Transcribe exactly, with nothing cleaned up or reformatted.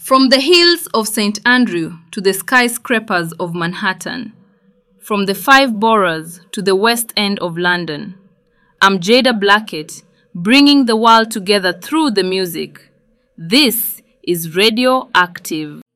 From the hills of Saint Andrew to the skyscrapers of Manhattan, from the five boroughs to the West End of London, I'm Jada Blackett, bringing the world together through the music. This is Radio Active.